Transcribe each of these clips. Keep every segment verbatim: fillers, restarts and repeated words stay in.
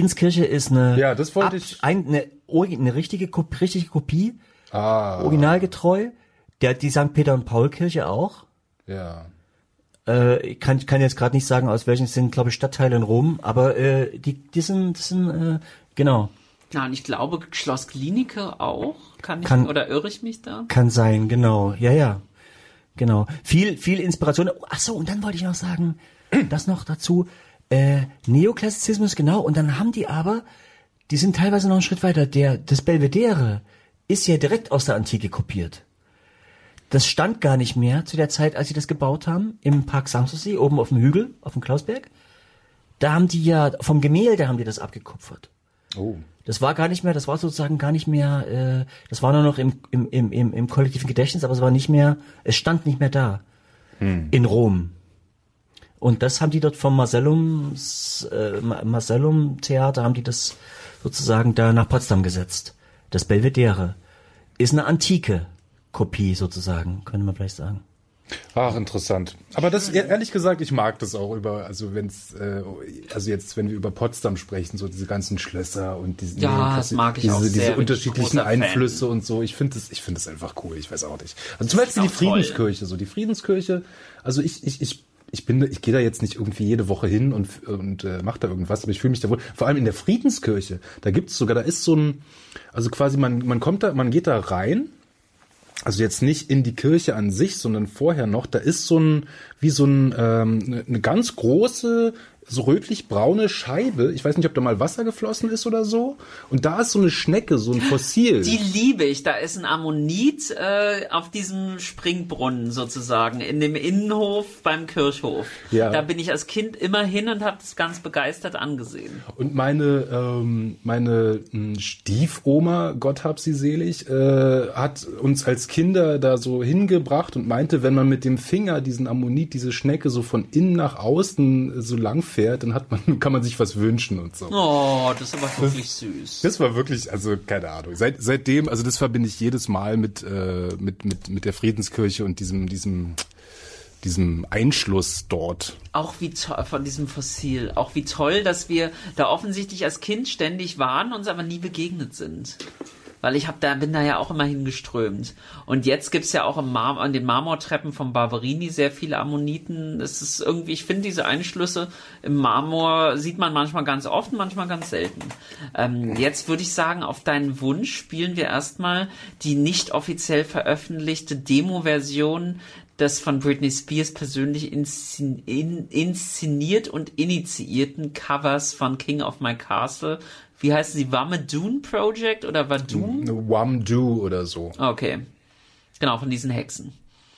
Friedenskirche ist eine, ja, das wollte ich. Ein, eine, eine richtige, richtige Kopie, ah. originalgetreu. Der, die Sankt Peter und Paul Kirche auch. Ja. Äh, ich kann, kann jetzt gerade nicht sagen, aus welchen sind, glaube ich, Stadtteile in Rom, aber äh, die, die sind, die sind äh, genau. Ja, und ich glaube, Schloss Glienicke auch. Kann ich, kann, oder irre ich mich da? Kann sein, genau. Ja, ja. Genau. Viel, viel Inspiration. Ach so, und dann wollte ich noch sagen, das noch dazu, äh, Neoklassizismus, genau, und dann haben die aber, die sind teilweise noch einen Schritt weiter, der, das Belvedere ist ja direkt aus der Antike kopiert. Das stand gar nicht mehr zu der Zeit, als sie das gebaut haben, im Park Sanssouci, oben auf dem Hügel, auf dem Klausberg. Da haben die ja, vom Gemälde haben die das abgekupfert. Oh. Das war gar nicht mehr, das war sozusagen gar nicht mehr, äh, das war nur noch im, im, im, im, im kollektiven Gedächtnis, aber es war nicht mehr, es stand nicht mehr da. Hm. In Rom. Und das haben die dort vom Marcellum, äh, Marcellum Theater, haben die das sozusagen da nach Potsdam gesetzt. Das Belvedere ist eine antike Kopie sozusagen, könnte man vielleicht sagen. Ach, interessant. Aber das, ehrlich gesagt, ich mag das auch über, also wenn's, äh, also jetzt, wenn wir über Potsdam sprechen, so diese ganzen Schlösser und diese, ja, das mag ich diese, auch diese sehr, unterschiedlichen Einflüsse Fan. Und so. Ich finde das, ich finde das einfach cool. Ich weiß auch nicht. Also zum Beispiel die Friedenskirche, toll. so die Friedenskirche. Also ich, ich, ich, ich bin, ich gehe da jetzt nicht irgendwie jede Woche hin und und äh, mache da irgendwas, aber ich fühle mich da wohl. Vor allem in der Friedenskirche, da gibt's sogar, da ist so ein, also quasi man, man kommt da, man geht da rein. Also jetzt nicht in die Kirche an sich, sondern vorher noch, da ist so ein, wie so ein, ähm, eine ganz große, so rötlich-braune Scheibe. Ich weiß nicht, ob da mal Wasser geflossen ist oder so. Und da ist so eine Schnecke, so ein Fossil. Die liebe ich. Da ist ein Ammonit äh, auf diesem Springbrunnen sozusagen, in dem Innenhof beim Kirchhof. Ja. Da bin ich als Kind immer hin und habe das ganz begeistert angesehen. Und meine ähm, meine mh, Stiefoma, Gott hab sie selig, äh, hat uns als Kinder da so hingebracht und meinte, wenn man mit dem Finger diesen Ammonit, diese Schnecke so von innen nach außen so lang fährt, dann hat man, kann man sich was wünschen und so. Oh, das ist aber wirklich das, süß. Das war wirklich, also keine Ahnung. Seit, seitdem, also das verbinde ich jedes Mal mit, äh, mit, mit, mit der Friedenskirche und diesem, diesem, diesem Einschluss dort. Auch wie toll, von diesem Fossil, auch wie toll, dass wir da offensichtlich als Kind ständig waren, uns aber nie begegnet sind. Weil ich hab da, bin da ja auch immer hingeströmt. Und jetzt gibt's ja auch im Mar- an den Marmortreppen von Barberini sehr viele Ammoniten. Es ist irgendwie, ich finde diese Einschlüsse im Marmor sieht man manchmal ganz oft, manchmal ganz selten. Ähm, jetzt würde ich sagen, auf deinen Wunsch spielen wir erstmal die nicht offiziell veröffentlichte Demo-Version des von Britney Spears persönlich inszen- in- inszeniert und initiierten Covers von King of My Castle. Wie heißt sie? Wamadoon Project oder Wadoon? Wamdoo oder so. Okay. Genau, von diesen Hexen.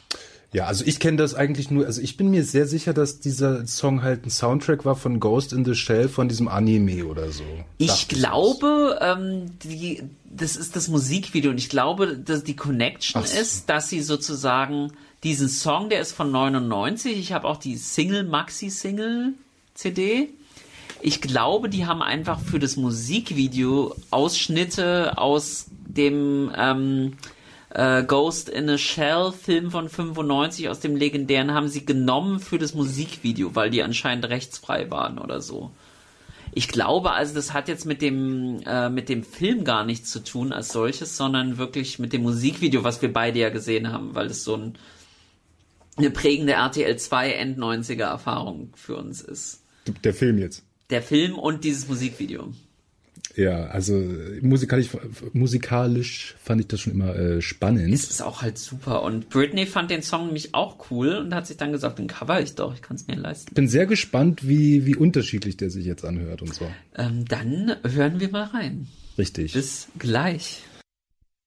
Ja, also ich kenne das eigentlich nur, also ich bin mir sehr sicher, dass dieser Song halt ein Soundtrack war von Ghost in the Shell, von diesem Anime oder so. Ich glaube, ähm, die, das ist das Musikvideo und ich glaube, dass die Connection so. ist, dass sie sozusagen diesen Song, der ist von neunundneunzig, ich habe auch die Single, Maxi-Single-C D. Ich glaube, die haben einfach für das Musikvideo Ausschnitte aus dem ähm, äh, Ghost in a Shell Film von fünfundneunzig, aus dem legendären, haben sie genommen für das Musikvideo, weil die anscheinend rechtsfrei waren oder so. Ich glaube also, das hat jetzt mit dem äh, mit dem Film gar nichts zu tun als solches, sondern wirklich mit dem Musikvideo, was wir beide ja gesehen haben, weil es so ein, eine prägende R T L zwei End-neunziger Erfahrung für uns ist. Der Film jetzt? Der Film und dieses Musikvideo. Ja, also musikalisch, musikalisch fand ich das schon immer äh, spannend. Es ist auch halt super. Und Britney fand den Song nämlich auch cool und hat sich dann gesagt, den cover ich doch, ich kann es mir leisten. Ich bin sehr gespannt, wie, wie unterschiedlich der sich jetzt anhört und so. Ähm, dann hören wir mal rein. Richtig. Bis gleich.